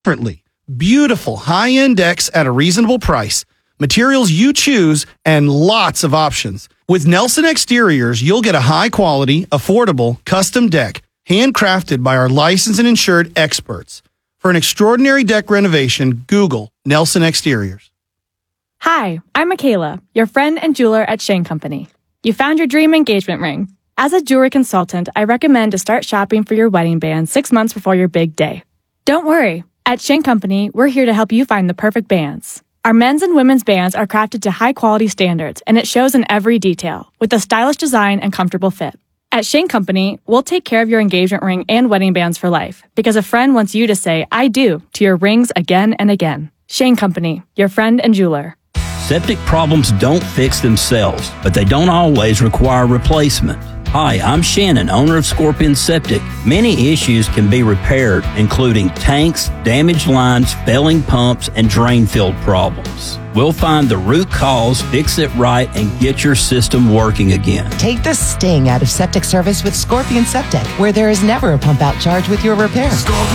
differently. Beautiful high-end decks at a reasonable price. Materials you choose and lots of options. With Nelson Exteriors, you'll get a high-quality, affordable, custom deck, handcrafted by our licensed and insured experts. For an extraordinary deck renovation, Google Nelson Exteriors. Hi, I'm Michaela, your friend and jeweler at Shane Company. You found your dream engagement ring. As a jewelry consultant, I recommend to start shopping for your wedding band 6 months before your big day. Don't worry. At Shane Company, we're here to help you find the perfect bands. Our men's and women's bands are crafted to high-quality standards, and it shows in every detail, with a stylish design and comfortable fit. At Shane Company, we'll take care of your engagement ring and wedding bands for life, because a friend wants you to say, I do, to your rings again and again. Shane Company, your friend and jeweler. Septic problems don't fix themselves, but they don't always require replacement. Hi, I'm Shannon, owner of Scorpion Septic. Many issues can be repaired, including tanks, damaged lines, failing pumps, and drain field problems. We'll find the root cause, fix it right, and get your system working again. Take the sting out of septic service with Scorpion Septic, where there is never a pump-out charge with your repair.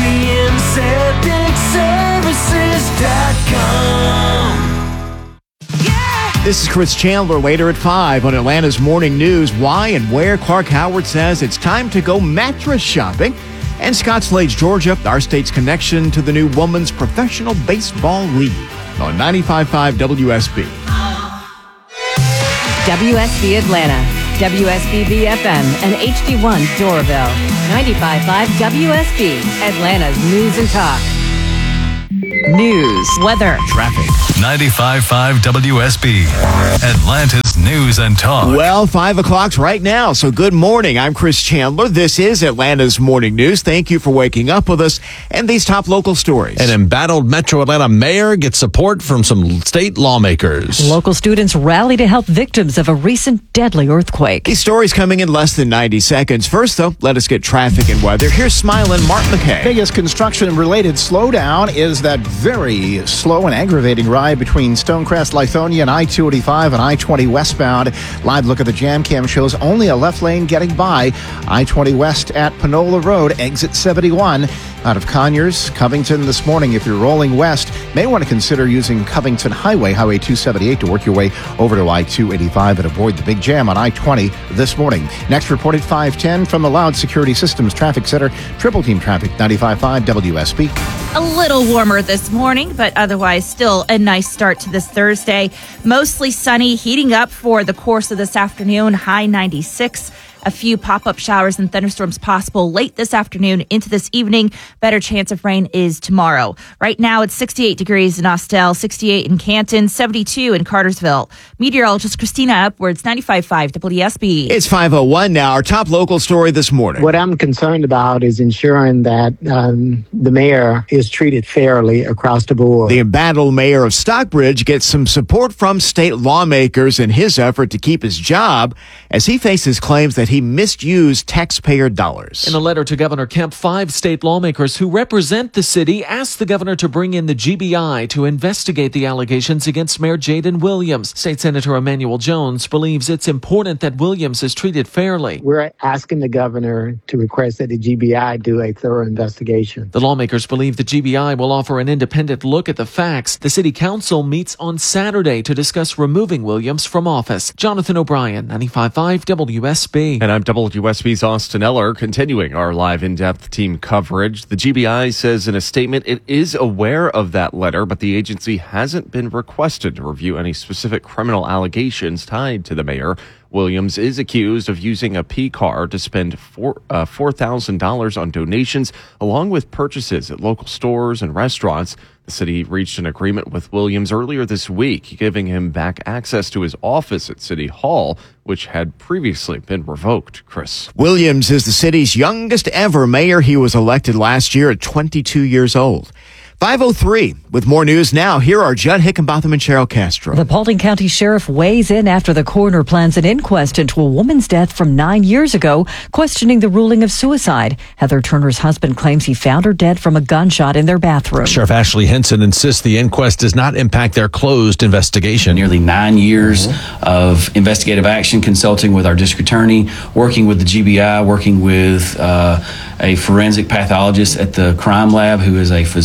ScorpionSepticServices.com. This is Chris Chandler. Later at 5 on Atlanta's Morning News, why and where Clark Howard says it's time to go mattress shopping. And Scott Slade's Georgia, our state's connection to the new Women's Professional Baseball League on 95.5 WSB. WSB Atlanta, WSBB FM, and HD1 Doraville. 95.5 WSB, Atlanta's News and Talk. News, weather, traffic. 95.5 WSB, Atlanta's News and Talk. Well, 5 o'clock's right now, so good morning. I'm Chris Chandler. This is Atlanta's Morning News. Thank you for waking up with us and these top local stories. An embattled Metro Atlanta mayor gets support from some state lawmakers. Local students rally to help victims of a recent deadly earthquake. These stories coming in less than 90 seconds. First, though, let us get traffic and weather. Here's smiling Mark McKay. Biggest construction-related slowdown is that very slow and aggravating ride between Stonecrest, Lithonia, and I-285 and I-20 westbound. Live look at the jam cam shows only a left lane getting by. I-20 west at Panola Road, exit 71. Out of Conyers, Covington this morning. If you're rolling west, may want to consider using Covington Highway, Highway 278, to work your way over to I-285 and avoid the big jam on I-20 this morning. Next reported 510 from the Loud Security Systems Traffic Center. Triple Team Traffic, 95.5 WSB. A little warmer this morning, but otherwise still a nice start to this Thursday. Mostly sunny, heating up for the course of this afternoon, high 96. A few pop-up showers and thunderstorms possible late this afternoon into this evening. Better chance of rain is tomorrow. Right now, it's 68 degrees in Austell, 68 in Canton, 72 in Cartersville. Meteorologist Christina Upwards, 95.5 WSB. It's 5:01 now. Our top local story this morning. What I'm concerned about is ensuring that the mayor is treated fairly across the board. The embattled mayor of Stockbridge gets some support from state lawmakers in his effort to keep his job as he faces claims that he misused taxpayer dollars. In a letter to Governor Kemp, 5 state lawmakers who represent the city asked the governor to bring in the GBI to investigate the allegations against Mayor Jaden Williams. State Senator Emmanuel Jones believes it's important that Williams is treated fairly. We're asking the governor to request that the GBI do a thorough investigation. The lawmakers believe the GBI will offer an independent look at the facts. The city council meets on Saturday to discuss removing Williams from office. Jonathan O'Brien, 95.5 WSB. And I'm WSB's Austin Eller, continuing our live in-depth team coverage. The GBI says in a statement it is aware of that letter, but the agency hasn't been requested to review any specific criminal allegations tied to the mayor. Williams is accused of using a P card to spend $4,000 on donations, along with purchases at local stores and restaurants. The city reached an agreement with Williams earlier this week, giving him back access to his office at City Hall, which had previously been revoked. Chris. Williams is the city's youngest ever mayor. He was elected last year at 22 years old. 5:03. With more news now, here are Judd Hickenbotham and Cheryl Castro. The Paulding County Sheriff weighs in after the coroner plans an inquest into a woman's death from 9 years ago, questioning the ruling of suicide. Heather Turner's husband claims he found her dead from a gunshot in their bathroom. Sheriff Ashley Henson insists the inquest does not impact their closed investigation. Nearly 9 years of investigative action, consulting with our district attorney, working with the GBI, working with a forensic pathologist at the crime lab who is a physician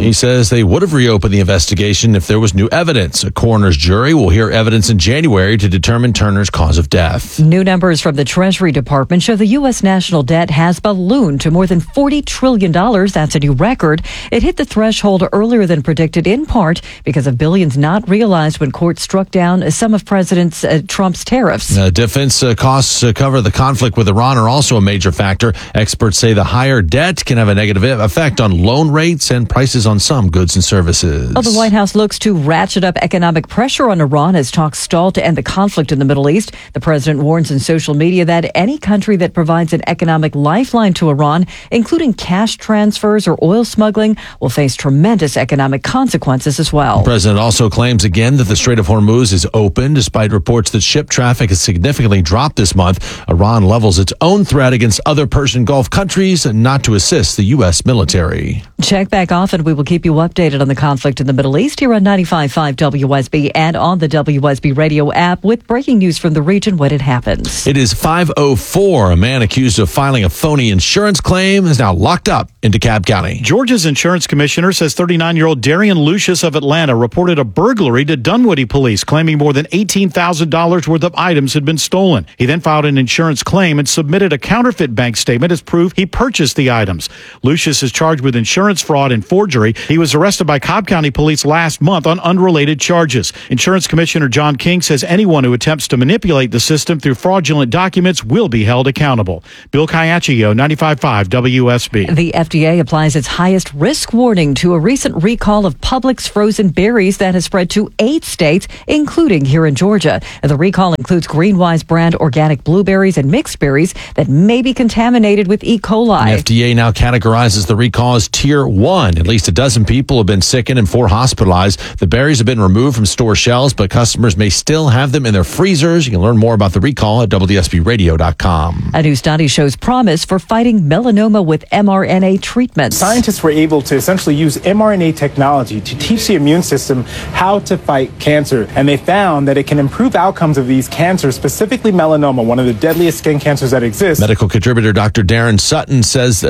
He says they would have reopened the investigation if there was new evidence. A coroner's jury will hear evidence in January to determine Turner's cause of death. New numbers from the Treasury Department show the U.S. national debt has ballooned to more than $40 trillion. That's a new record. It hit the threshold earlier than predicted, in part because of billions not realized when courts struck down some of President Trump's tariffs. Defense costs to cover the conflict with Iran are also a major factor. Experts say the higher debt can have a negative effect on loan rates and prices on some goods and services. The White House looks to ratchet up economic pressure on Iran as talks stall to end the conflict in the Middle East. The president warns in social media that any country that provides an economic lifeline to Iran, including cash transfers or oil smuggling, will face tremendous economic consequences as well. The president also claims again that the Strait of Hormuz is open, despite reports that ship traffic has significantly dropped this month. Iran levels its own threat against other Persian Gulf countries not to assist the U.S. military. Check back often. We will keep you updated on the conflict in the Middle East here on 95.5 WSB and on the WSB radio app with breaking news from the region when it happens. It is 5:04. A man accused of filing a phony insurance claim is now locked up in DeKalb County. Georgia's insurance commissioner says 39-year-old Darian Lucius of Atlanta reported a burglary to Dunwoody police, claiming more than $18,000 worth of items had been stolen. He then filed an insurance claim and submitted a counterfeit bank statement as proof he purchased the items. Lucius is charged with insurance fraud and forgery. He was arrested by Cobb County Police last month on unrelated charges. Insurance Commissioner John King says anyone who attempts to manipulate the system through fraudulent documents will be held accountable. Bill Caiaccio, 95.5 WSB. The FDA applies its highest risk warning to a recent recall of Publix frozen berries that has spread to 8 states, including here in Georgia. The recall includes Greenwise brand organic blueberries and mixed berries that may be contaminated with E. coli. The FDA now categorizes the recall as Tier 1. At least a dozen people have been sickened and 4 hospitalized. The berries have been removed from store shelves, but customers may still have them in their freezers. You can learn more about the recall at WSBRadio.com. A new study shows promise for fighting melanoma with mRNA treatments. Scientists were able to essentially use mRNA technology to teach the immune system how to fight cancer. And they found that it can improve outcomes of these cancers, specifically melanoma, one of the deadliest skin cancers that exists. Medical contributor Dr. Darian Sutton says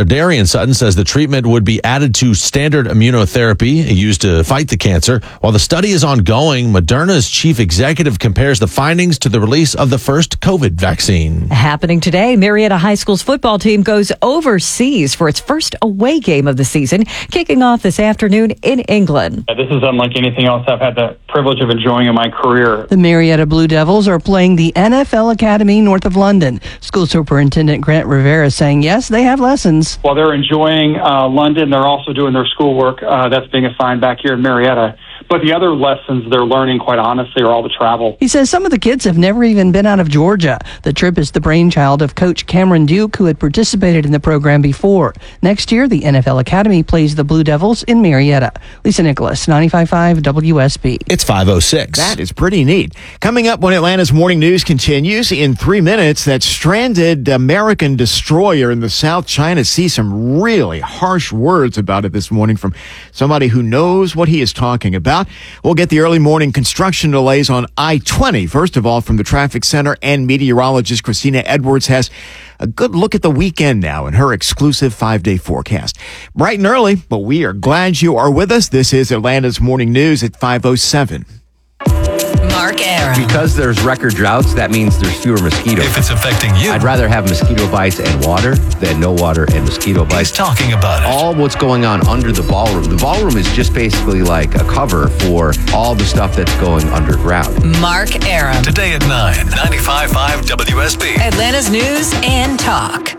the treatment would be added to standard immunotherapy used to fight the cancer. While the study is ongoing, Moderna's chief executive compares the findings to the release of the first COVID vaccine. Happening today, Marietta High School's football team goes overseas for its first away game of the season, kicking off this afternoon in England. This is unlike anything else I've had the privilege of enjoying in my career. The Marietta Blue Devils are playing the NFL Academy north of London. School Superintendent Grant Rivera saying, yes, they have lessons. While they're enjoying London, they're also doing their schoolwork that's being assigned back here in Marietta. But the other lessons they're learning, quite honestly, are all the travel. He says some of the kids have never even been out of Georgia. The trip is the brainchild of Coach Cameron Duke, who had participated in the program before. Next year, the NFL Academy plays the Blue Devils in Marietta. Lisa Nicholas, 95.5 WSB. It's 5:06. That is pretty neat. Coming up when Atlanta's Morning News continues in 3 minutes, that stranded American destroyer in the South China Sea. Some really harsh words about it this morning from somebody who knows what he is talking about. We'll get the early morning construction delays on I-20. First of all, from the traffic center, and meteorologist Christina Edwards has a good look at the weekend now in her exclusive 5-day forecast. Bright and early, but we are glad you are with us. This is Atlanta's Morning News at 5:07. Mark Aram. Because there's record droughts, that means there's fewer mosquitoes. If it's affecting you, I'd rather have mosquito bites and water than no water and mosquito bites. He's talking about it. All what's going on under the ballroom. The ballroom is just basically like a cover for all the stuff that's going underground. Mark Aram. Today at 9, 95.5 WSB. Atlanta's News and Talk.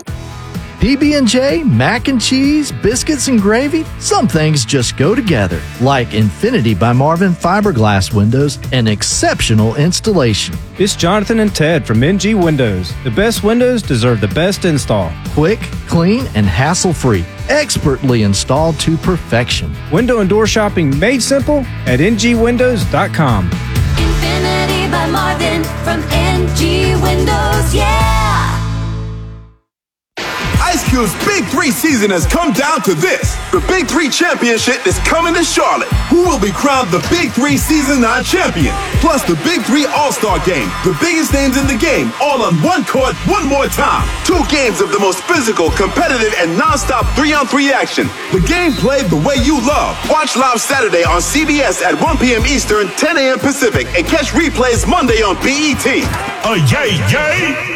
PB&J, mac and cheese, biscuits and gravy, some things just go together. Like Infinity by Marvin Fiberglass Windows, an exceptional installation. It's Jonathan and Ted from NG Windows. The best windows deserve the best install. Quick, clean, and hassle-free. Expertly installed to perfection. Window and door shopping made simple at ngwindows.com. Infinity by Marvin from NG Windows, yeah! Ice BBQ's Big 3 season has come down to this. The Big 3 Championship is coming to Charlotte. Who will be crowned the Big 3 Season 9 champion? Plus the Big 3 All-Star Game. The biggest names in the game, all on one court, one more time. 2 games of the most physical, competitive, and non-stop 3-on-3 action. The game played the way you love. Watch live Saturday on CBS at 1 p.m. Eastern, 10 a.m. Pacific, and catch replays Monday on BET. Yay!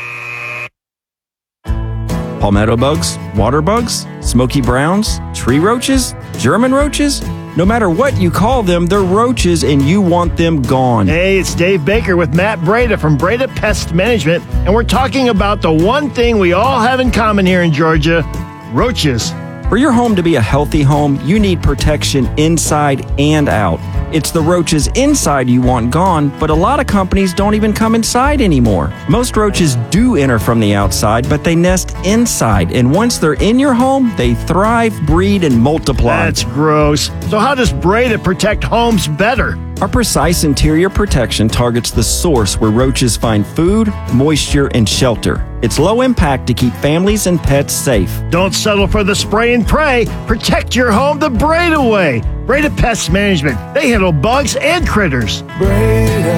Palmetto bugs, water bugs, smoky browns, tree roaches, German roaches. No matter what you call them, they're roaches and you want them gone. Hey, it's Dave Baker with Matt Breda from Breda Pest Management, and we're talking about the one thing we all have in common here in Georgia, roaches. For your home to be a healthy home, you need protection inside and out. It's the roaches inside you want gone, but a lot of companies don't even come inside anymore. Most roaches do enter from the outside, but they nest inside, and once they're in your home, they thrive, breed, and multiply. That's gross. So how does Breda protect homes better? Our precise interior protection targets the source where roaches find food, moisture, and shelter. It's low impact to keep families and pets safe. Don't settle for the spray and pray. Protect your home the Breda way. Breda Pest Management. They handle bugs and critters. Breda,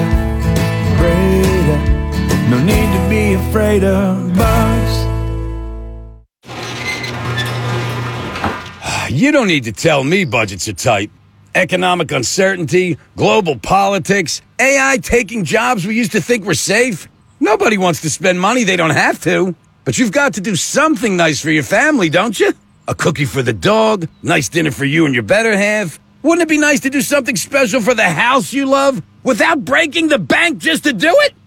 no need to be afraid of bugs. You don't need to tell me budgets are tight. Economic uncertainty, global politics, AI taking jobs we used to think were safe. Nobody wants to spend money they don't have to. But you've got to do something nice for your family, don't you? A cookie for the dog, nice dinner for you and your better half. Wouldn't it be nice to do something special for the house you love without breaking the bank just to do it?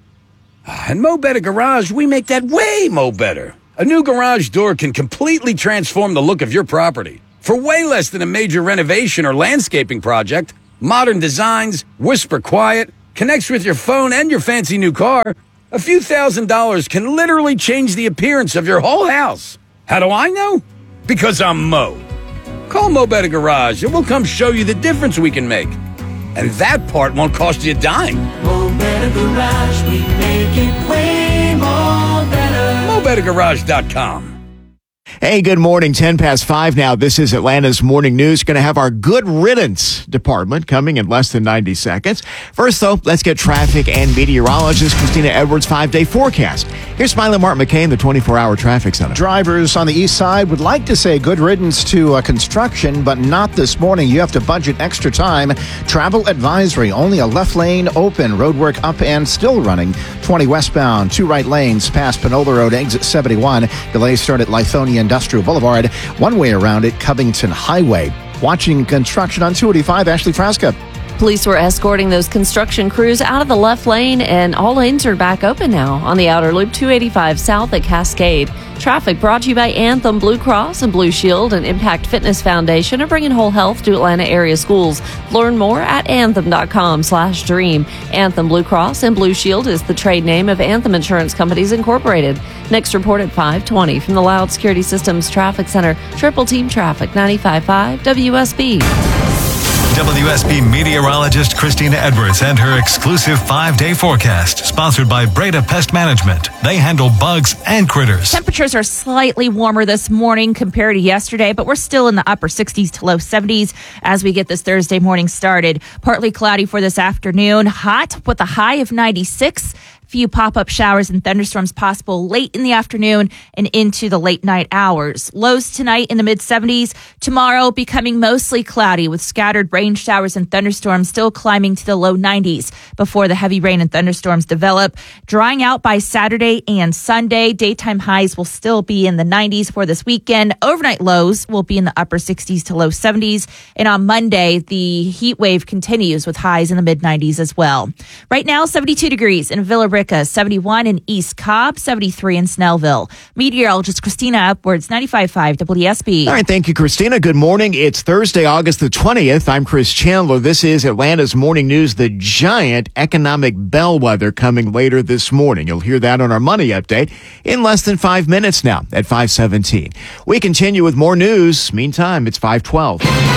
And Mo Better Garage, we make that way mo better. A new garage door can completely transform the look of your property. For way less than a major renovation or landscaping project, modern designs, whisper quiet, connects with your phone and your fancy new car, a few $1,000s can literally change the appearance of your whole house. How do I know? Because I'm Mo. Call Mo Better Garage and we'll come show you the difference we can make. And that part won't cost you a dime. Mo Better Garage, we make it way more better. MoBetterGarage.com. Hey, good morning. 10 past 5 now. This is Atlanta's Morning News. Going to have our Good Riddance department coming in less than 90 seconds. First, though, let's get traffic and meteorologist Christina Edwards' 5-day forecast. Here's Smiley Martin McCain, the 24-hour traffic center. Drivers on the east side would like to say good riddance to construction, but not this morning. You have to budget extra time. Travel advisory, only a left lane open. Roadwork up and still running. 20 westbound, 2 right lanes past Panola Road, exit 71. Delays start at Lithonia Industrial Boulevard. One way around it, Covington Highway. Watching construction on 285, Ashley Frasca. Police were escorting those construction crews out of the left lane, and all lanes are back open now on the outer loop 285 south at Cascade. Traffic brought to you by Anthem Blue Cross and Blue Shield and Impact Fitness Foundation are bringing whole health to Atlanta area schools. Learn more at anthem.com/dream. Anthem Blue Cross and Blue Shield is the trade name of Anthem Insurance Companies Incorporated. Next report at 5:20 from the Loud Security Systems Traffic Center. Triple Team Traffic, 95.5 WSB. WSB meteorologist Christina Edwards and her exclusive 5-day forecast, sponsored by Breda Pest Management. They handle bugs and critters. Temperatures are slightly warmer this morning compared to yesterday, but we're still in the upper 60s to low 70s as we get this Thursday morning started. Partly cloudy for this afternoon, hot with a high of 96. Few pop-up showers and thunderstorms possible late in the afternoon and into the late night hours. Lows tonight in the mid-70s. Tomorrow becoming mostly cloudy with scattered rain showers and thunderstorms still climbing to the low 90s before the heavy rain and thunderstorms develop. Drying out by Saturday and Sunday. Daytime highs will still be in the 90s for this weekend. Overnight lows will be in the upper 60s to low 70s. And on Monday, the heat wave continues with highs in the mid-90s as well. Right now, 72 degrees in Villa Rica, 71 in East Cobb, 73 in Snellville. Meteorologist Christina Edwards, 95.5 WSB. All right, thank you, Christina. Good morning. It's Thursday, August the 20th. I'm Chris Chandler. This is Atlanta's Morning News, the giant economic bellwether coming later this morning. You'll hear that on our money update in less than 5 minutes now at 5:17. We continue with more news. Meantime, it's 5:12.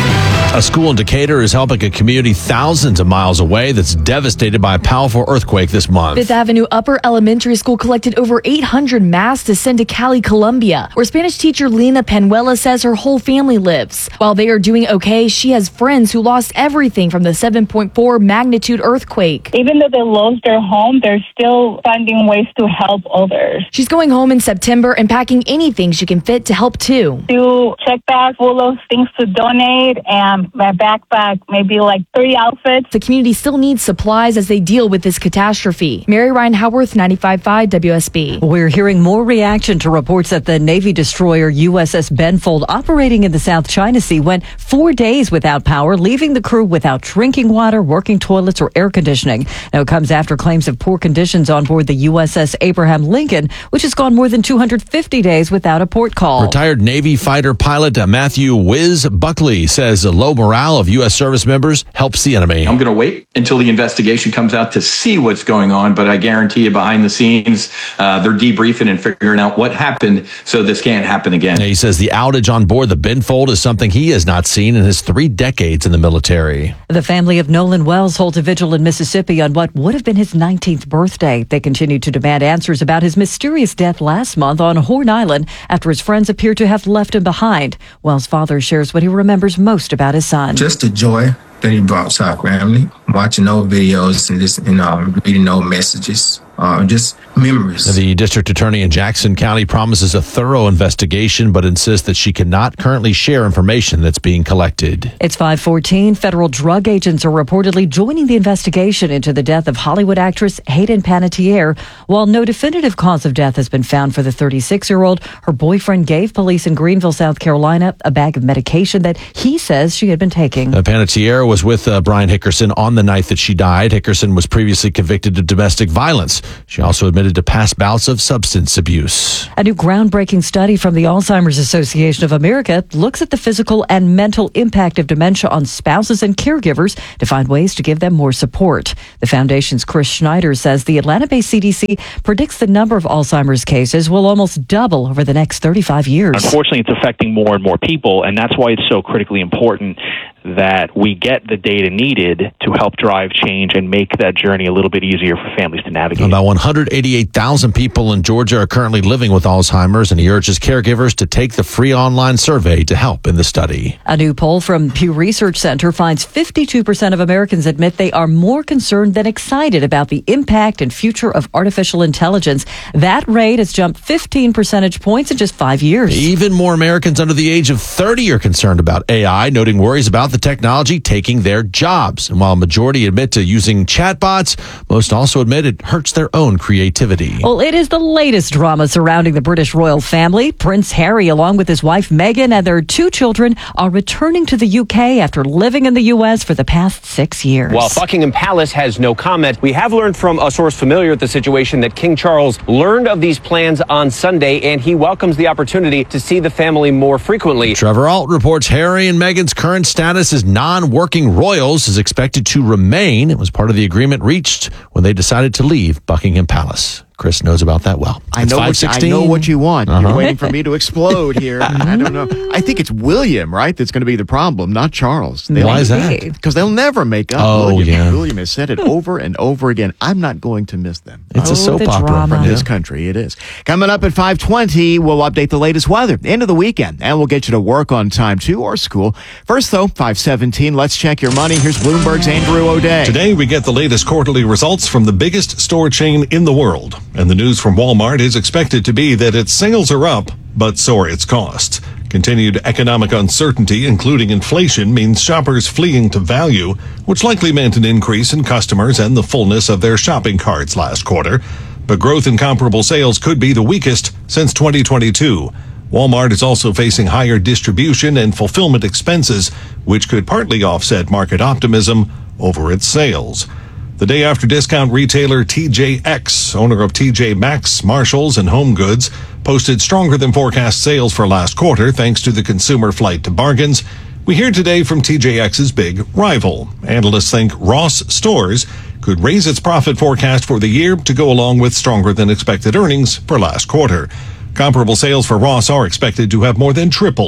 A school in Decatur is helping a community thousands of miles away that's devastated by a powerful earthquake this month. Fifth Avenue Upper Elementary School collected over 800 masks to send to Cali, Colombia, where Spanish teacher Lena Penuela says her whole family lives. While they are doing okay, she has friends who lost everything from the 7.4 magnitude earthquake. Even though they lost their home, they're still finding ways to help others. She's going home in September and packing anything she can fit to help too. Do check bag full of things to donate and my backpack, maybe like 3 outfits. The community still needs supplies as they deal with this catastrophe. Mary Ryan Howarth, 95.5 WSB. We're hearing more reaction to reports that the Navy destroyer USS Benfold, operating in the South China Sea, went 4 days without power, leaving the crew without drinking water, working toilets, or air conditioning. Now, it comes after claims of poor conditions on board the USS Abraham Lincoln, which has gone more than 250 days without a port call. Retired Navy fighter pilot Matthew Wiz Buckley says the low morale of U.S. service members helps the enemy. I'm going to wait until the investigation comes out to see what's going on, but I guarantee you behind the scenes, they're debriefing and figuring out what happened so this can't happen again. He says the outage on board the Benfold is something he has not seen in his 3 decades in the military. The family of Nolan Wells holds a vigil in Mississippi on what would have been his 19th birthday. They continue to demand answers about his mysterious death last month on Horn Island after his friends appear to have left him behind. Wells' father shares what he remembers most about his son. Just the joy that he brought to our family, watching old videos and just, reading old messages. Just memories. The district attorney in Jackson County promises a thorough investigation, but insists that she cannot currently share information that's being collected. It's 5:14. Federal drug agents are reportedly joining the investigation into the death of Hollywood actress Hayden Panettiere. While no definitive cause of death has been found for the 36-year-old, her boyfriend gave police in Greenville, South Carolina, a bag of medication that he says she had been taking. Panettiere was with Brian Hickerson on the night that she died. Hickerson was previously convicted of domestic violence. She also admitted to past bouts of substance abuse. A new groundbreaking study from the Alzheimer's Association of America looks at the physical and mental impact of dementia on spouses and caregivers to find ways to give them more support. The foundation's Chris Schneider says the Atlanta-based CDC predicts the number of Alzheimer's cases will almost double over the next 35 years. Unfortunately, it's affecting more and more people, and that's why it's so critically important that we get the data needed to help drive change and make that journey a little bit easier for families to navigate. About 188,000 people in Georgia are currently living with Alzheimer's, and he urges caregivers to take the free online survey to help in the study. A new poll from Pew Research Center finds 52% of Americans admit they are more concerned than excited about the impact and future of artificial intelligence. That rate has jumped 15 percentage points in just 5 years. Even more Americans under the age of 30 are concerned about AI, noting worries about the technology taking their jobs. And while a majority admit to using chatbots, most also admit it hurts their own creativity. Well, it is the latest drama surrounding the British royal family. Prince Harry, along with his wife Meghan and their 2 children, are returning to the UK after living in the US for the past 6 years. While Buckingham Palace has no comment, we have learned from a source familiar with the situation that King Charles learned of these plans on Sunday, and he welcomes the opportunity to see the family more frequently. Trevor Alt reports Harry and Meghan's current status as non-working royals is expected to remain. It was part of the agreement reached when they decided to leave Buckingham Palace. Chris knows about that well. I know what you want. You're waiting for me to explode here. I don't know. I think it's William, right, that's going to be the problem, not Charles. Why is that? Because they'll never make up. William has said it over and over again. I'm not going to miss them. It's a soap opera from this country. It is. Coming up at 5:20, we'll update the latest weather. End of the weekend, and we'll get you to work on time, too, or school. First, though, 5:17, let's check your money. Here's Bloomberg's Andrew O'Day. Today, we get the latest quarterly results from the biggest store chain in the world. And the news from Walmart is expected to be that its sales are up, but so are its costs. Continued economic uncertainty, including inflation, means shoppers fleeing to value, which likely meant an increase in customers and the fullness of their shopping carts last quarter. But growth in comparable sales could be the weakest since 2022. Walmart is also facing higher distribution and fulfillment expenses, which could partly offset market optimism over its sales. The day after discount retailer TJX, owner of TJ Maxx, Marshalls, and Home Goods, posted stronger than forecast sales for last quarter thanks to the consumer flight to bargains. We hear today from TJX's big rival. Analysts think Ross Stores could raise its profit forecast for the year to go along with stronger than expected earnings for last quarter. Comparable sales for Ross are expected to have more than tripled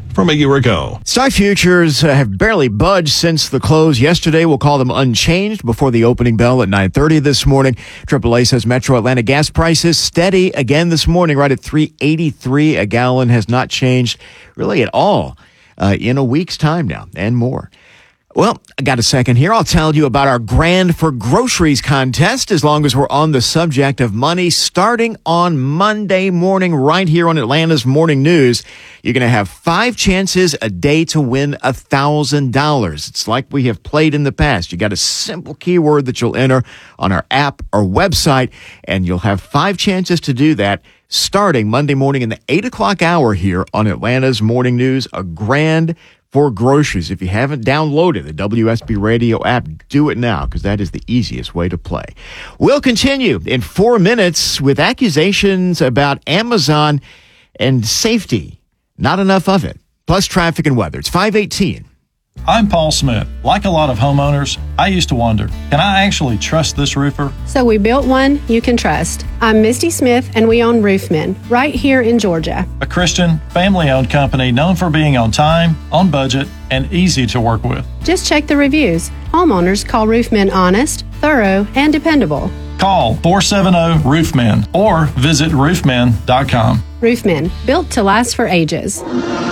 from a year ago. Stock futures have barely budged since the close yesterday. We'll call them unchanged before the opening bell at 9:30 this morning. AAA says Metro Atlanta gas prices steady again this morning, right at $3.83 a gallon. Has not changed really at all in a week's time now and more. Well, I got a second here. I'll tell you about our Grand for Groceries contest as long as we're on the subject of money. Starting on Monday morning right here on Atlanta's Morning News, you're going to have 5 chances a day to win $1,000. It's like we have played in the past. You got a simple keyword that you'll enter on our app or website, and you'll have 5 chances to do that starting Monday morning in the 8 o'clock hour here on Atlanta's Morning News. A Grand for Groceries. If you haven't downloaded the WSB Radio app, do it now, because that is the easiest way to play. We'll continue in 4 minutes with accusations about Amazon and safety. Not enough of it. Plus traffic and weather. It's 5:18. I'm Paul Smith. Like a lot of homeowners, I used to wonder, can I actually trust this roofer? So we built one you can trust. I'm Misty Smith, and we own Roofmen right here in Georgia. A Christian, family-owned company known for being on time, on budget, and easy to work with. Just check the reviews. Homeowners call Roofmen honest, thorough, and dependable. Call 470-ROOFMEN or visit roofmen.com. Roofmen, built to last for ages.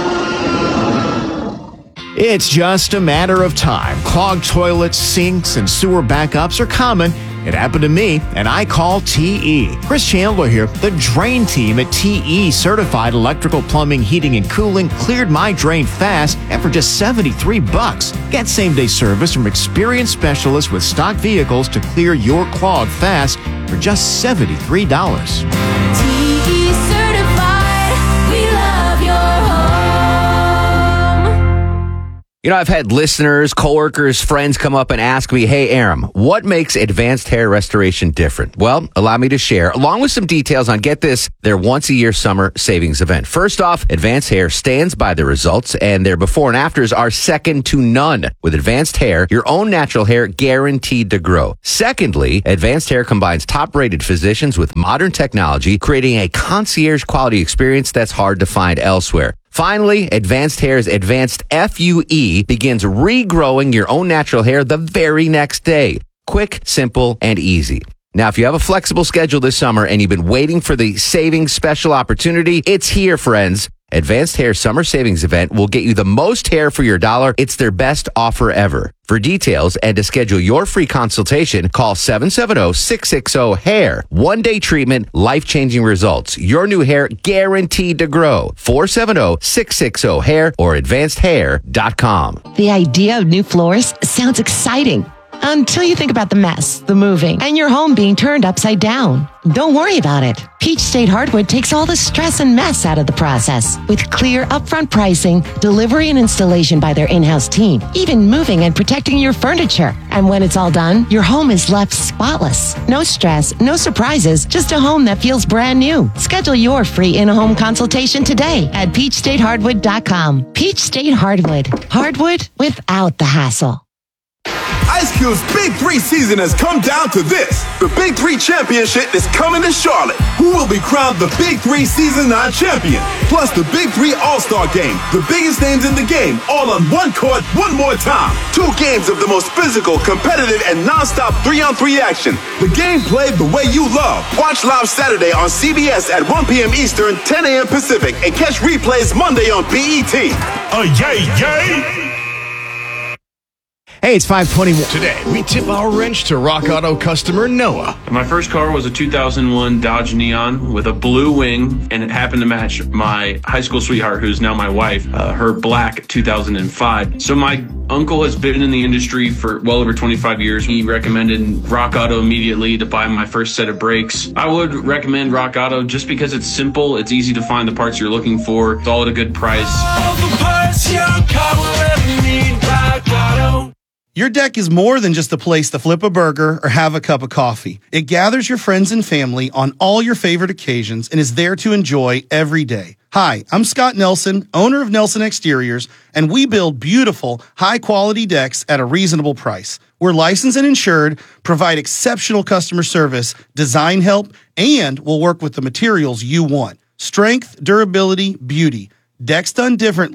It's just a matter of time. Clogged toilets, sinks, and sewer backups are common. It happened to me, and I call TE. Chris Chandler here. The drain team at TE Certified Electrical Plumbing, Heating, and Cooling cleared my drain fast and for just $73. Get same-day service from experienced specialists with stock vehicles to clear your clog fast for just $73. TE certified, we love your home. You know, I've had listeners, coworkers, friends come up and ask me, hey, Aram, what makes Advanced Hair Restoration different? Well, allow me to share, along with some details on, get this, their once-a-year summer savings event. First off, Advanced Hair stands by the results, and their before and afters are second to none. With Advanced Hair, your own natural hair guaranteed to grow. Secondly, Advanced Hair combines top-rated physicians with modern technology, creating a concierge-quality experience that's hard to find elsewhere. Finally, Advanced Hair's Advanced FUE begins regrowing your own natural hair the very next day. Quick, simple, and easy. Now, if you have a flexible schedule this summer and you've been waiting for the savings special opportunity, it's here, friends. Advanced Hair Summer Savings Event will get you the most hair for your dollar. It's their best offer ever. For details and to schedule your free consultation, call 770-660-HAIR. One-day treatment, life-changing results. Your new hair guaranteed to grow. 470-660-HAIR or advancedhair.com. The idea of new floors sounds exciting. Until you think about the mess, the moving, and your home being turned upside down. Don't worry about it. Peach State Hardwood takes all the stress and mess out of the process. With clear upfront pricing, delivery and installation by their in-house team, even moving and protecting your furniture. And when it's all done, your home is left spotless. No stress, no surprises, just a home that feels brand new. Schedule your free in-home consultation today at peachstatehardwood.com. Peach State Hardwood. Hardwood without the hassle. Ice Cube's Big 3 season has come down to this. The Big 3 Championship is coming to Charlotte. Who will be crowned the Big 3 Season 9 champion? Plus the Big 3 All-Star Game. The biggest names in the game, all on one court, one more time. 2 games of the most physical, competitive, and non-stop 3-on-3 action. The game played the way you love. Watch live Saturday on CBS at 1 p.m. Eastern, 10 a.m. Pacific, and catch replays Monday on BET. Yay! Hey, it's 5:21. Today, we tip our wrench to Rock Auto customer Noah. My first car was a 2001 Dodge Neon with a blue wing, and it happened to match my high school sweetheart, who's now my wife, her black 2005. So my uncle has been in the industry for well over 25 years. He recommended Rock Auto immediately to buy my first set of brakes. I would recommend Rock Auto just because it's simple, it's easy to find the parts you're looking for, it's all at a good price. All the parts your car will ever need, Rock Auto. Your deck is more than just a place to flip a burger or have a cup of coffee. It gathers your friends and family on all your favorite occasions and is there to enjoy every day. Hi, I'm Scott Nelson, owner of Nelson Exteriors, and we build beautiful, high-quality decks at a reasonable price. We're licensed and insured, provide exceptional customer service, design help, and we'll work with the materials you want. Strength, durability, beauty. Decks done differently.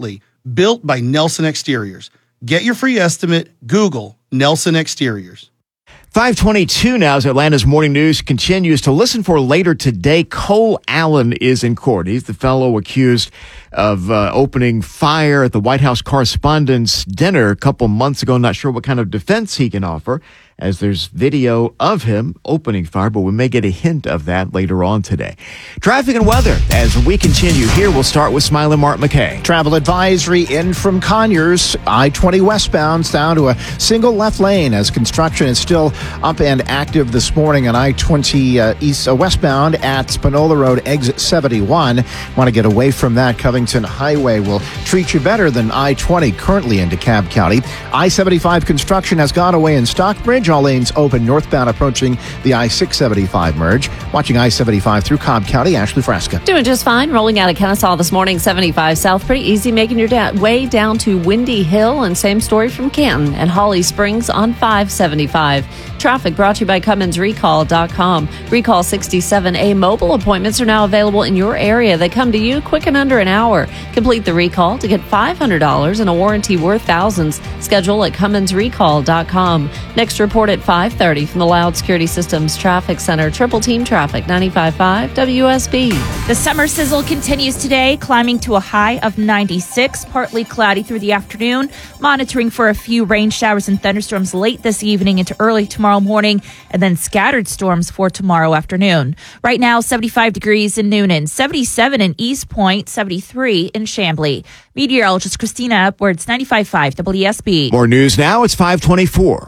built by Nelson Exteriors. Get your free estimate. Google Nelson Exteriors. 5:22 now as Atlanta's morning news continues to listen for later today. Cole Allen is in court. He's the fellow accused of opening fire at the White House Correspondents' Dinner a couple months ago. Not sure what kind of defense he can offer, as there's video of him opening fire, but we may get a hint of that later on today. Traffic and weather as we continue here. We'll start with Smiley Mark McKay. Travel advisory in from Conyers, I-20 westbound down to a single left lane as construction is still up and active this morning on I-20 east westbound at Spinola Road, exit 71. Want to get away from that. Covington Highway will treat you better than I-20 currently into Cobb County. I-75 construction has gone away in Stockbridge. All lanes open northbound approaching the I-675 merge. Watching I-75 through Cobb County, Ashley Frasca. Doing just fine. Rolling out of Kennesaw this morning, 75 south. Pretty easy making your way down to Windy Hill. And same story from Canton and Holly Springs on 575. Traffic brought to you by CummonsRecall.com. Recall 67A mobile appointments are now available in your area. They come to you quick and under an hour. Complete the recall to get $500 and a warranty worth thousands. Schedule at CummonsRecall.com. Next report at 5:30 from the Loud Security Systems Traffic Center. Triple Team Traffic, 95.5 WSB. The summer sizzle continues today, climbing to a high of 96. Partly cloudy through the afternoon. Monitoring for a few rain showers and thunderstorms late this evening into early tomorrow morning, and then scattered storms for tomorrow afternoon. Right now, 75 degrees in Noonan, 77 in East Point, 73 in Chamblee. Meteorologist Christina Upwards, 95.5 WSB. More news now. It's 5:24.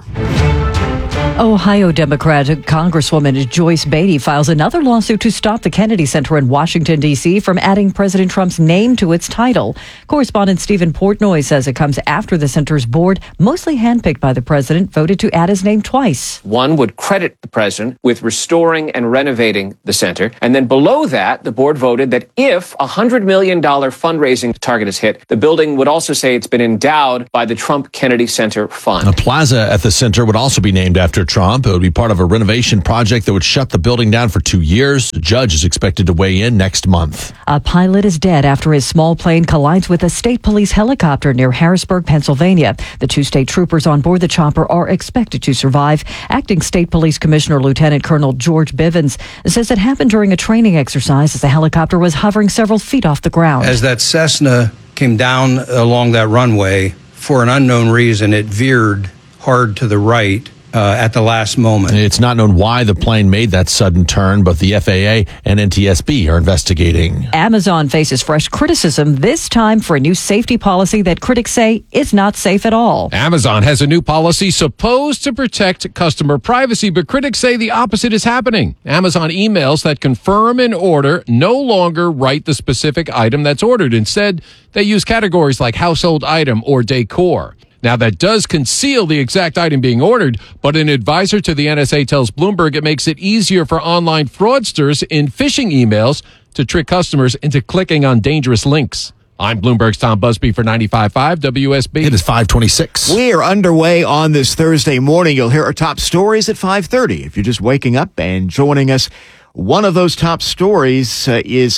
Ohio Democratic Congresswoman Joyce Beatty files another lawsuit to stop the Kennedy Center in Washington, D.C. from adding President Trump's name to its title. Correspondent Stephen Portnoy says it comes after the center's board, mostly handpicked by the president, voted to add his name twice. One would credit the president with restoring and renovating the center. And then below that, the board voted that if a $100 million fundraising target is hit, the building would also say it's been endowed by the Trump Kennedy Center Fund. A plaza at the center would also be named after Trump. It would be part of a renovation project that would shut the building down for 2 years. The judge is expected to weigh in next month. A pilot is dead after his small plane collides with a state police helicopter near Harrisburg, Pennsylvania. The 2 state troopers on board the chopper are expected to survive. Acting State Police Commissioner Lieutenant Colonel George Bivens says it happened during a training exercise as the helicopter was hovering several feet off the ground. As that Cessna came down along that runway, for an unknown reason, it veered hard to the right at the last moment. It's not known why the plane made that sudden turn, but the FAA and NTSB are investigating. Amazon faces fresh criticism, this time for a new safety policy that critics say is not safe at all. Amazon has a new policy supposed to protect customer privacy, but critics say the opposite is happening. Amazon emails that confirm an order no longer write the specific item that's ordered. Instead, they use categories like household item or decor. Now, that does conceal the exact item being ordered, but an advisor to the NSA tells Bloomberg it makes it easier for online fraudsters in phishing emails to trick customers into clicking on dangerous links. I'm Bloomberg's Tom Busby for 95.5 WSB. It is 5:26. We are underway on this Thursday morning. You'll hear our top stories at 5:30. If you're just waking up and joining us, one of those top stories is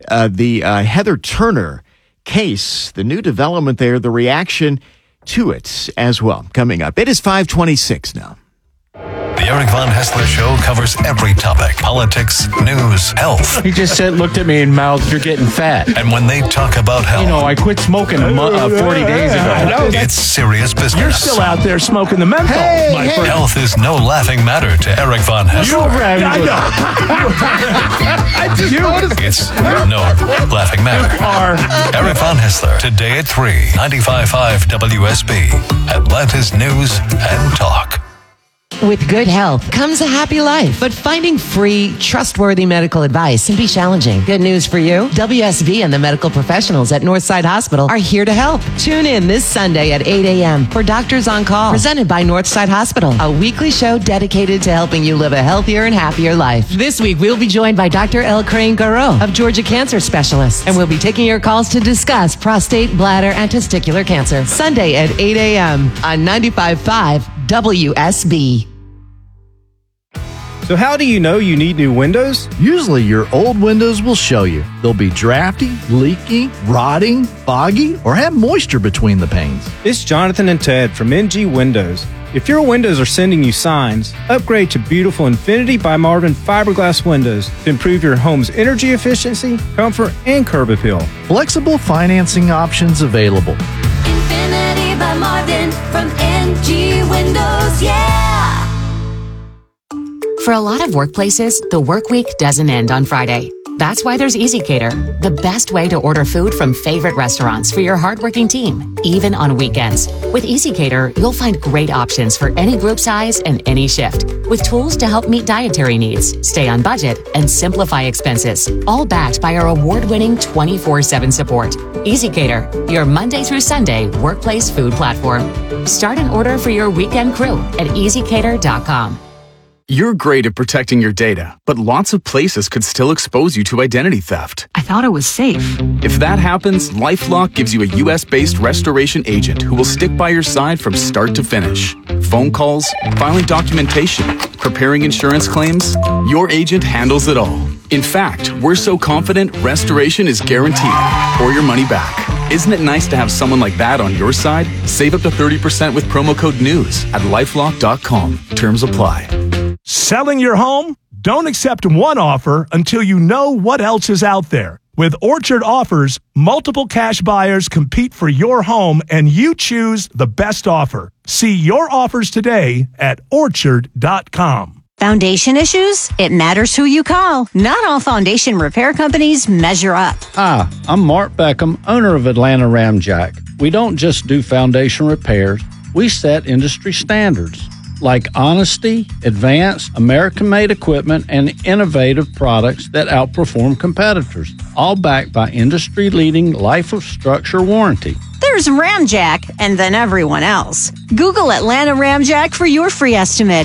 the Heather Turner case, the new development there, the reaction to it as well. Coming up, it is 5:26 now. The Eric Von Hessler Show covers every topic: politics, news, health. He just looked at me and mouthed, "You're getting fat." And when they talk about health, you know, I quit smoking 40 days ago. It's serious business. You're still out there smoking the menthol, my friend. Health is no laughing matter to Eric Von Hessler. I just noticed. It's no laughing matter. Eric Von Hessler, today at 3, 95.5 WSB, Atlanta's News and Talk. With good health comes a happy life, but finding free, trustworthy medical advice can be challenging. Good news for you. WSB and the medical professionals at Northside Hospital are here to help. Tune in this Sunday at 8 a.m. for Doctors on Call, presented by Northside Hospital, a weekly show dedicated to helping you live a healthier and happier life. This week, we'll be joined by Dr. L. Crane Garreau of Georgia Cancer Specialists, and we'll be taking your calls to discuss prostate, bladder, and testicular cancer. Sunday at 8 a.m. on 95.5 WSB. So how do you know you need new windows? Usually your old windows will show you. They'll be drafty, leaky, rotting, foggy, or have moisture between the panes. It's Jonathan and Ted from NG Windows. If your windows are sending you signs, upgrade to beautiful Infinity by Marvin fiberglass windows to improve your home's energy efficiency, comfort, and curb appeal. Flexible financing options available. Infinity by Marvin from NG Windows, yeah! For a lot of workplaces, the work week doesn't end on Friday. That's why there's EasyCater, the best way to order food from favorite restaurants for your hardworking team, even on weekends. With EasyCater, you'll find great options for any group size and any shift, with tools to help meet dietary needs, stay on budget, and simplify expenses, all backed by our award-winning 24/7 support. EasyCater, your Monday through Sunday workplace food platform. Start an order for your weekend crew at easycater.com. You're great at protecting your data, but lots of places could still expose you to identity theft. I thought it was safe. If that happens, LifeLock gives you a US-based restoration agent who will stick by your side from start to finish. Phone calls, filing documentation, preparing insurance claims, your agent handles it all. In fact, we're so confident restoration is guaranteed or your money back. Isn't it nice to have someone like that on your side? Save up to 30% with promo code NEWS at LifeLock.com. Terms apply. Selling your home? Don't accept one offer until you know what else is out there. With Orchard Offers, multiple cash buyers compete for your home and you choose the best offer. See your offers today at Orchard.com. Foundation issues? It matters who you call. Not all foundation repair companies measure up. Hi, I'm Mark Beckham, owner of Atlanta Ramjack. We don't just do foundation repairs, we set industry standards like honesty, advanced, American-made equipment, and innovative products that outperform competitors, all backed by industry-leading life of structure warranty. There's Ramjack, and then everyone else. Google Atlanta Ramjack for your free estimate.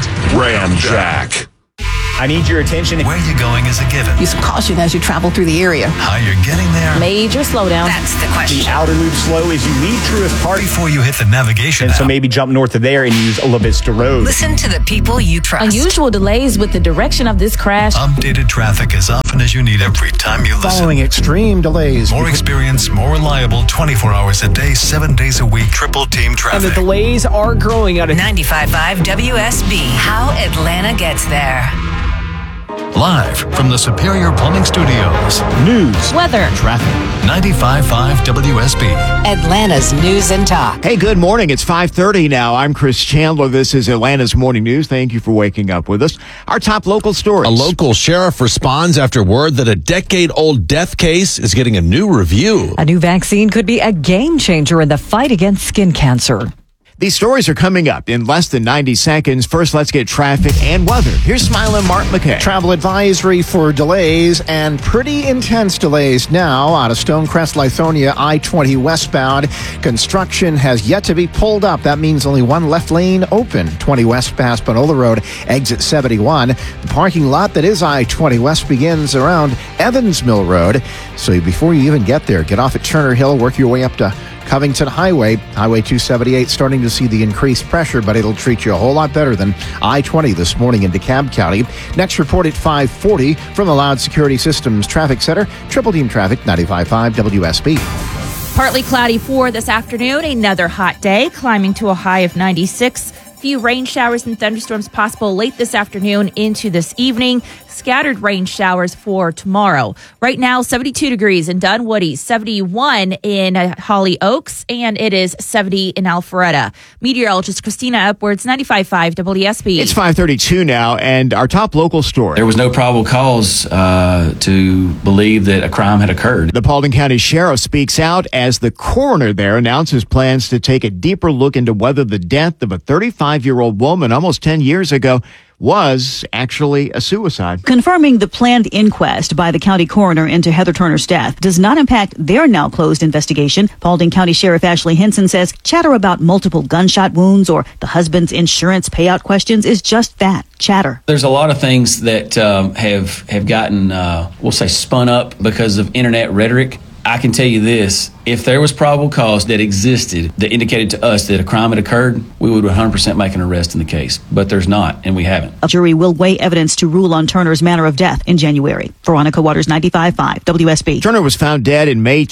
Ramjack. I need your attention. Where you're going is a given. Use caution as you travel through the area. How you're getting there. Major slowdown. That's the question. The outer loop slow is you need Truist Park. Before you hit the navigation And so maybe jump north of there and use Ola Vista Road. Listen to the people you trust. Unusual delays with the direction of this crash. Updated traffic as often as you need every time you listen. Following extreme delays. More experience, more reliable, 24 hours a day, 7 days a week, triple team traffic. And the delays are growing out of 95.5 WSB. How Atlanta gets there. Live from the Superior Plumbing Studios. News, weather, traffic. 95.5 WSB. Atlanta's News and Talk. Hey, good morning. It's 5:30 now. I'm Chris Chandler. This is Atlanta's Morning News. Thank you for waking up with us. Our top local stories. A local sheriff responds after word that a decade-old death case is getting a new review. A new vaccine could be a game changer in the fight against skin cancer. These stories are coming up in less than 90 seconds. First, let's get traffic and weather. Here's Smiling Mark McKay. Travel advisory for delays and pretty intense delays now out of Stonecrest, Lithonia, I-20 westbound. Construction has yet to be pulled up. That means only one left lane open. 20 west past Panola Road, exit 71. The parking lot that is I-20 west begins around Evans Mill Road. So before you even get there, get off at Turner Hill, work your way up to Covington Highway, Highway 278, starting to see the increased pressure, but it'll treat you a whole lot better than I-20 this morning in DeKalb County. Next report at 5:40 from the Loud Security Systems Traffic Center. Triple Team Traffic, 95.5 WSB. Partly cloudy for this afternoon. Another hot day, climbing to a high of 96. Few rain showers and thunderstorms possible late this afternoon into this evening. Scattered rain showers for tomorrow. Right now, 72 degrees in Dunwoody, 71 in Holly Oaks, and it is 70 in Alpharetta. Meteorologist Christina Upwards, 95.5 WSB. It's 5:32 now, and our top local story. There was no probable cause to believe that a crime had occurred. The Paulding County Sheriff speaks out as the coroner there announces plans to take a deeper look into whether the death of a 35-year-old woman almost 10 years ago was actually a suicide. Confirming the planned inquest by the county coroner into Heather Turner's death does not impact their now closed investigation. Paulding County Sheriff Ashley Henson says chatter about multiple gunshot wounds or the husband's insurance payout questions is just that, chatter. There's a lot of things that have gotten, we'll say, spun up because of internet rhetoric. I can tell you this. If there was probable cause that existed that indicated to us that a crime had occurred, we would 100% make an arrest in the case. But there's not, and we haven't. A jury will weigh evidence to rule on Turner's manner of death in January. Veronica Waters, 95.5 WSB. Turner was found dead in May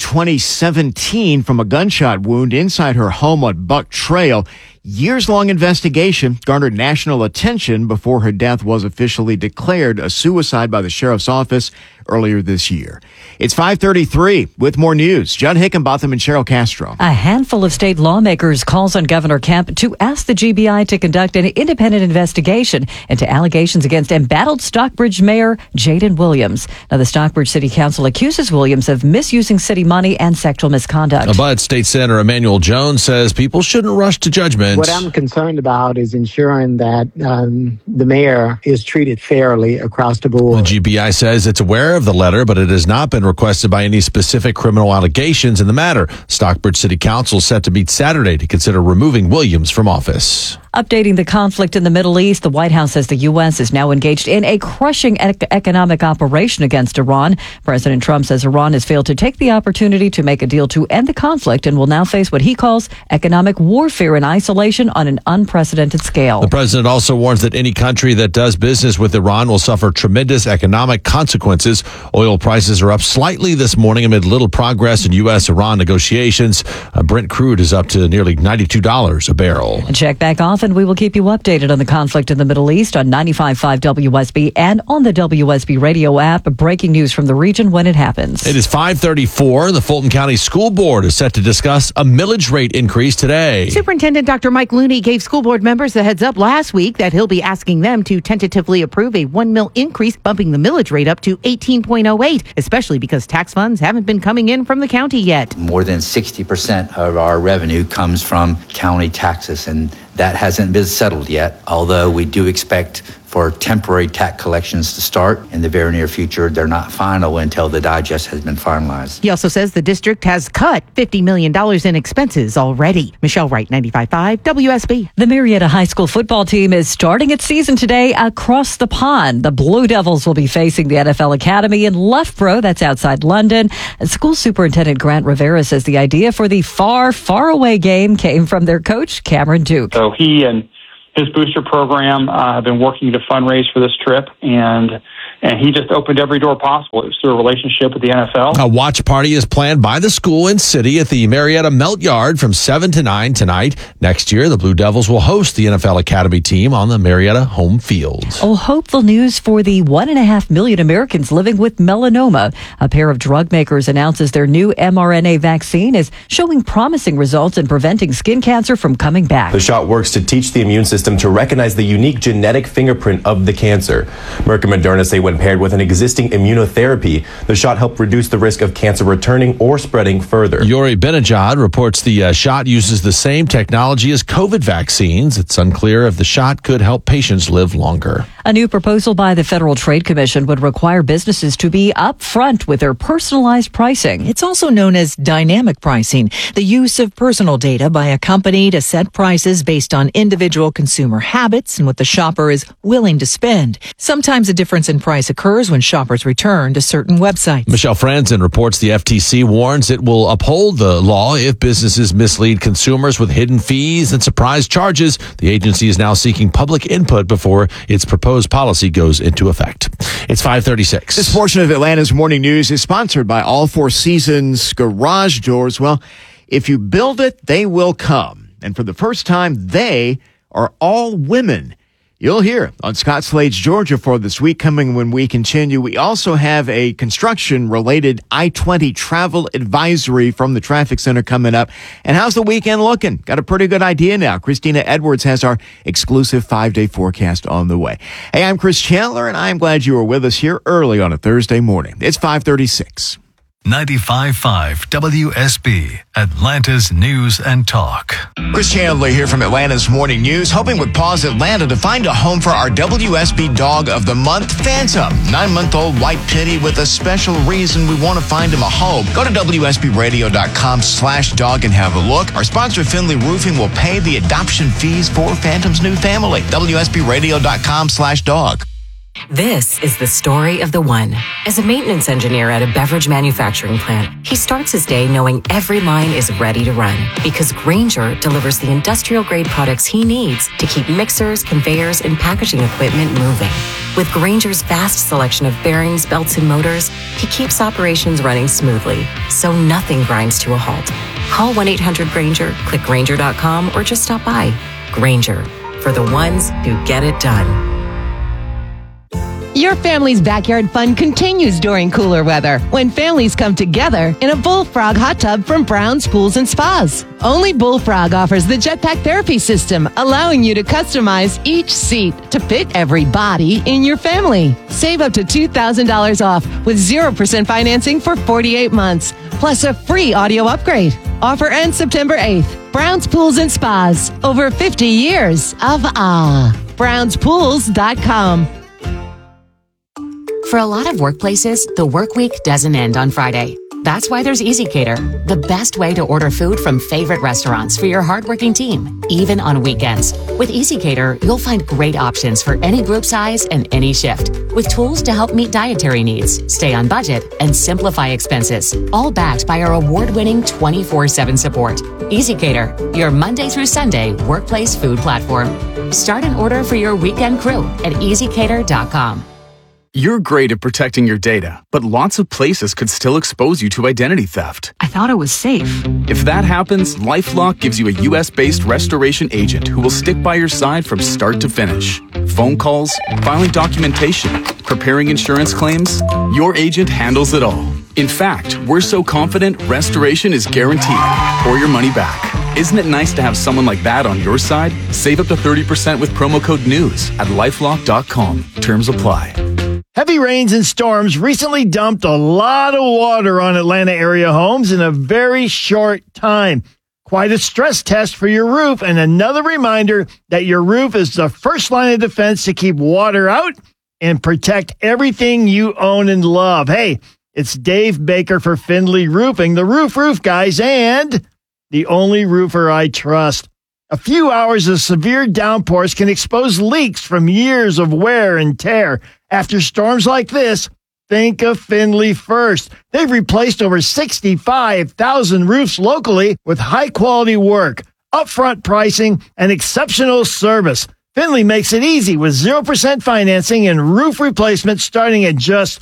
2017 from a gunshot wound inside her home on Buck Trail. Years-long investigation garnered national attention before her death was officially declared a suicide by the sheriff's office earlier this year. It's 5:33 with more news. Judd Hickenbotham and Cheryl Castro. A handful of state lawmakers calls on Governor Kemp to ask the GBI to conduct an independent investigation into allegations against embattled Stockbridge Mayor Jaden Williams. Now, the Stockbridge City Council accuses Williams of misusing city money and sexual misconduct. But State Senator Emmanuel Jones says people shouldn't rush to judgment. What I'm concerned about is ensuring that the mayor is treated fairly across the board. The GBI says it's aware of the letter, but it has not been requested by any specific criminal allegations in the matter. Stockbridge City Council set to meet Saturday to consider removing Williams from office. Updating the conflict in the Middle East, the White House says the U.S. is now engaged in a crushing economic operation against Iran. President Trump says Iran has failed to take the opportunity to make a deal to end the conflict and will now face what he calls economic warfare and isolation on an unprecedented scale. The president also warns that any country that does business with Iran will suffer tremendous economic consequences. Oil prices are up slightly this morning amid little progress in U.S.-Iran negotiations. Brent crude is up to nearly $92 a barrel. Check back off, and we will keep you updated on the conflict in the Middle East on 95.5 WSB and on the WSB radio app. Breaking news from the region when it happens. It is 5:34. The Fulton County School Board is set to discuss a millage rate increase today. Superintendent Dr. Mike Looney gave school board members a heads up last week that he'll be asking them to tentatively approve a 1 mil increase, bumping the millage rate up to 18.08, especially because tax funds haven't been coming in from the county yet. More than 60% of our revenue comes from county taxes, and that hasn't been settled yet, although we do expect for temporary tax collections to start in the very near future. They're not final until the digest has been finalized. He also says the district has cut $50 million in expenses already. Michelle Wright, 95.5 WSB. The Marietta High School football team is starting its season today across the pond. The Blue Devils will be facing the NFL Academy in Loughborough, that's outside London. School Superintendent Grant Rivera says the idea for the far, far away game came from their coach, Cameron Duke. So he and his booster program have been working to fundraise for this trip, and he just opened every door possible. It was through a relationship with the NFL. A watch party is planned by the school and city at the Marietta Melt Yard from 7 to 9 tonight. Next year, the Blue Devils will host the NFL Academy team on the Marietta home field. Oh, hopeful news for the 1.5 million Americans living with melanoma. A pair of drug makers announces their new mRNA vaccine is showing promising results in preventing skin cancer from coming back. The shot works to teach the immune system to recognize the unique genetic fingerprint of the cancer. Merck and Moderna say when paired with an existing immunotherapy, the shot helped reduce the risk of cancer returning or spreading further. Yuri Benajad reports the shot uses the same technology as COVID vaccines. It's unclear if the shot could help patients live longer. A new proposal by the Federal Trade Commission would require businesses to be upfront with their personalized pricing. It's also known as dynamic pricing, the use of personal data by a company to set prices based on individual consumer habits and what the shopper is willing to spend. Sometimes a difference in price occurs when shoppers return to certain websites. Michelle Franzen reports the FTC warns it will uphold the law if businesses mislead consumers with hidden fees and surprise charges. The agency is now seeking public input before its proposed policy goes into effect. It's 5:36. This portion of Atlanta's Morning News is sponsored by All Four Seasons Garage Doors. Well, if you build it, they will come. And for the first time, they are all women. You'll hear on Scott Slade's Georgia for this week coming when we continue. We also have a construction-related I-20 travel advisory from the traffic center coming up. And how's the weekend looking? Got a pretty good idea now. Christina Edwards has our exclusive 5-day forecast on the way. Hey, I'm Chris Chandler, and I'm glad you are with us here early on a Thursday morning. It's 5:36. 95.5 WSB, Atlanta's News and Talk. Chris Chandler here from Atlanta's Morning News, hoping with Paws Atlanta to find a home for our WSB Dog of the Month, Phantom. 9-month-old white pitty with a special reason we want to find him a home. Go to WSBRadio.com/dog and have a look. Our sponsor, Finley Roofing, will pay the adoption fees for Phantom's new family. WSBRadio.com/dog. This is the story of the one. As a maintenance engineer at a beverage manufacturing plant, he starts his day knowing every line is ready to run because Grainger delivers the industrial-grade products he needs to keep mixers, conveyors, and packaging equipment moving. With Grainger's vast selection of bearings, belts, and motors, he keeps operations running smoothly, so nothing grinds to a halt. Call 1-800-GRAINGER, click Grainger.com, or just stop by. Grainger, for the ones who get it done. Your family's backyard fun continues during cooler weather when families come together in a Bullfrog hot tub from Brown's Pools and Spas. Only Bullfrog offers the Jetpack Therapy System, allowing you to customize each seat to fit every body in your family. Save up to $2,000 off with 0% financing for 48 months, plus a free audio upgrade. Offer ends September 8th. Brown's Pools and Spas. Over 50 years of BrownsPools.com. For a lot of workplaces, the work week doesn't end on Friday. That's why there's EasyCater, the best way to order food from favorite restaurants for your hardworking team, even on weekends. With EasyCater, you'll find great options for any group size and any shift, with tools to help meet dietary needs, stay on budget, and simplify expenses, all backed by our award-winning 24/7 support. EasyCater, your Monday through Sunday workplace food platform. Start an order for your weekend crew at EasyCater.com. You're great at protecting your data, but lots of places could still expose you to identity theft. I thought it was safe. If that happens, LifeLock gives you a US-based restoration agent who will stick by your side from start to finish. Phone calls, filing documentation, preparing insurance claims, your agent handles it all. In fact, we're so confident restoration is guaranteed or your money back. Isn't it nice to have someone like that on your side? Save up to 30% with promo code NEWS at LifeLock.com. Terms apply. Heavy rains and storms recently dumped a lot of water on Atlanta area homes in a very short time. Quite a stress test for your roof, and another reminder that your roof is the first line of defense to keep water out and protect everything you own and love. Hey, it's Dave Baker for Findlay Roofing, the roof guys, and the only roofer I trust. A few hours of severe downpours can expose leaks from years of wear and tear. After storms like this, think of Findlay first. They've replaced over 65,000 roofs locally with high-quality work, upfront pricing, and exceptional service. Findlay makes it easy with 0% financing and roof replacement starting at just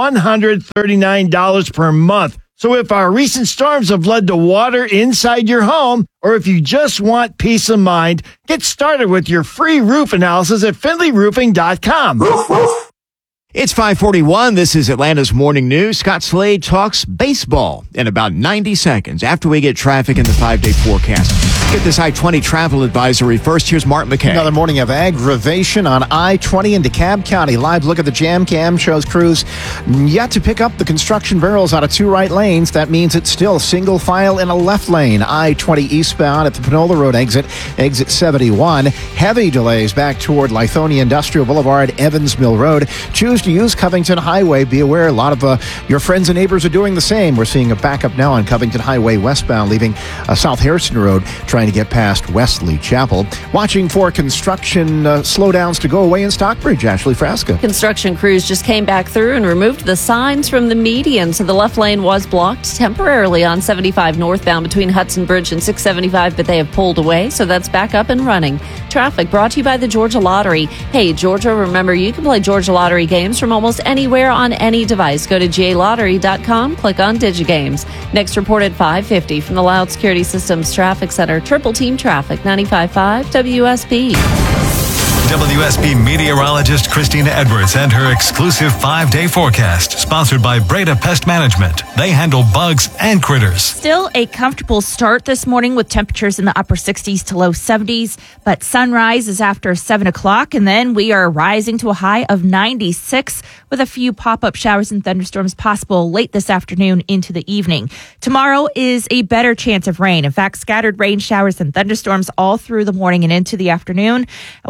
$139 per month. So if our recent storms have led to water inside your home, or if you just want peace of mind, get started with your free roof analysis at FindlayRoofing.com. It's 5:41. This is Atlanta's Morning News. Scott Slade talks baseball in about 90 seconds after we get traffic in the 5-day forecast. Get this I-20 travel advisory first. Here's Mark McKay. Another morning of aggravation on I-20 in DeKalb County. Live look at the jam cam shows crews yet to pick up the construction barrels out of two right lanes. That means it's still single file in a left lane. I-20 eastbound at the Panola Road exit 71. Heavy delays back toward Lithonia Industrial Boulevard, Evans Mill Road. Choose to use Covington Highway. Be aware, a lot of your friends and neighbors are doing the same. We're seeing a backup now on Covington Highway westbound, leaving South Harrison Road, trying to get past Wesley Chapel. Watching for construction slowdowns to go away in Stockbridge. Ashley Frasca. Construction crews just came back through and removed the signs from the median, so the left lane was blocked temporarily on 75 northbound between Hudson Bridge and 675, but they have pulled away, so that's back up and running. Traffic brought to you by the Georgia Lottery. Hey, Georgia, remember, you can play Georgia Lottery games from almost anywhere on any device. Go to GALottery.com, click on DigiGames. Next report at 5:50 from the Loud Security Systems Traffic Center. Triple Team Traffic, 95.5 WSB. WSB meteorologist Christina Edwards and her exclusive 5-day forecast, sponsored by Breda Pest Management. They handle bugs and critters. Still a comfortable start this morning with temperatures in the upper 60s to low 70s, but sunrise is after 7 o'clock, and then we are rising to a high of 96 with a few pop-up showers and thunderstorms possible late this afternoon into the evening. Tomorrow is a better chance of rain. In fact, scattered rain showers and thunderstorms all through the morning and into the afternoon without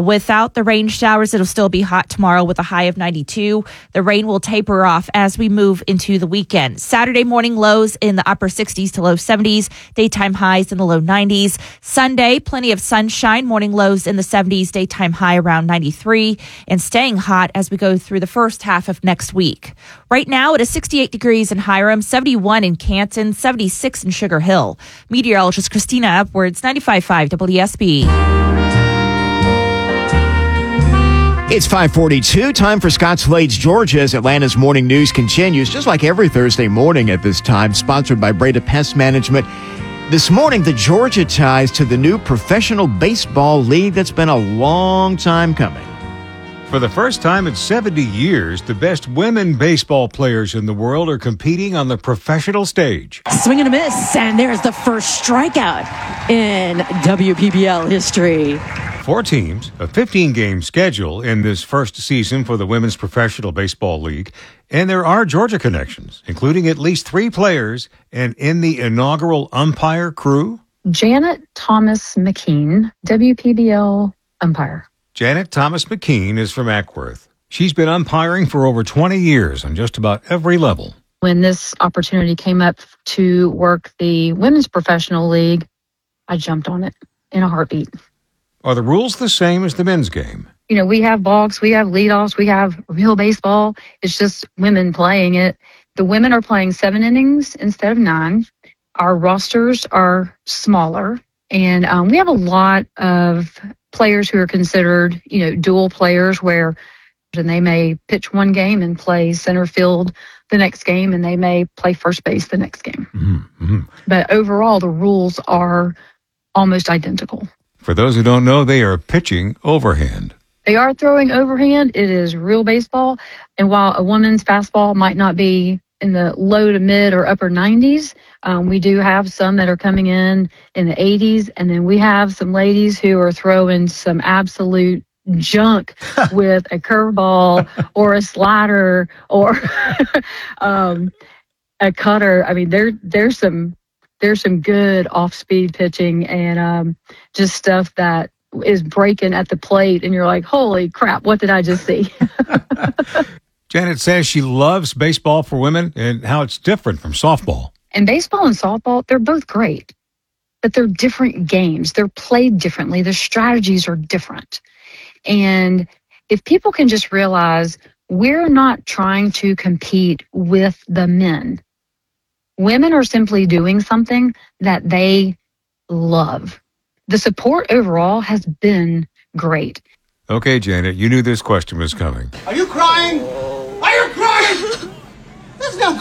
out the rain showers. It'll still be hot tomorrow with a high of 92. The rain will taper off as we move into the weekend. Saturday morning lows in the upper 60s to low 70s. Daytime highs in the low 90s. Sunday, plenty of sunshine. Morning lows in the 70s. Daytime high around 93. And staying hot as we go through the first half of next week. Right now, it is 68 degrees in Hiram, 71 in Canton, 76 in Sugar Hill. Meteorologist Christina Edwards, 95.5 WSB. It's 5:42, time for Scott's Blades, Georgia, as Atlanta's morning news continues, just like every Thursday morning at this time, sponsored by Breda Pest Management. This morning, the Georgia ties to the new professional baseball league that's been a long time coming. For the first time in 70 years, the best women baseball players in the world are competing on the professional stage. Swing and a miss, and there's the first strikeout in WPBL history. 4 teams, a 15-game schedule in this first season for the Women's Professional Baseball League, and there are Georgia connections, including at least 3 players, and in the inaugural umpire crew, Janet Thomas McKean, WPBL umpire. Janet Thomas McKean is from Ackworth. She's been umpiring for over 20 years on just about every level. When this opportunity came up to work the Women's Professional League, I jumped on it in a heartbeat. Are the rules the same as the men's game? You know, we have balks, we have leadoffs, we have real baseball. It's just women playing it. The women are playing 7 innings instead of 9. Our rosters are smaller, and we have a lot of players who are considered, dual players, where and they may pitch one game and play center field the next game, and they may play first base the next game. Mm-hmm. But overall, the rules are almost identical. For those who don't know, they are pitching overhand. They are throwing overhand. It is real baseball. And while a woman's fastball might not be in the low to mid or upper 90s, we do have some that are coming in the 80s. And then we have some ladies who are throwing some absolute junk with a curveball or a slider or a cutter. I mean, there's some good off-speed pitching and just stuff that is breaking at the plate, and you're like, holy crap, what did I just see? Janet says she loves baseball for women and how it's different from softball. And baseball and softball, they're both great, but they're different games. They're played differently. The strategies are different. And if people can just realize we're not trying to compete with the men. Women are simply doing something that they love. The support overall has been great. Okay, Janet, you knew this question was coming. Are you crying? Are you crying? That's not